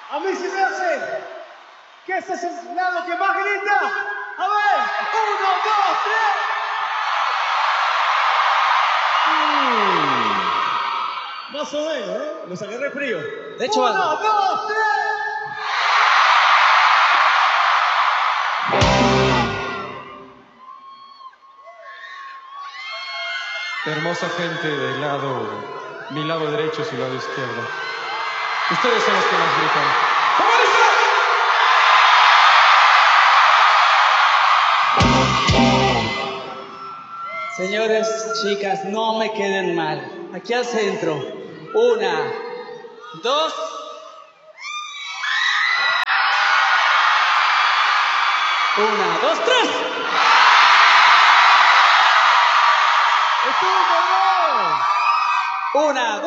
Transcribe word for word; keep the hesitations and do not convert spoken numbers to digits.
A mí se me hace que ese es el lado que más grita. A ver, uno, dos, tres. Mm. Más o menos, ¿eh? Los agarré frío. De hecho, uno, va. dos, tres. Hermosa gente del lado, mi lado derecho y su lado izquierdo. Ustedes son los que más gritan. ¿Cómo dice? Señores, chicas, no me queden mal. Aquí al centro. Una, dos. Una, dos, tres. ¡Estuvo cabrón! Una, dos.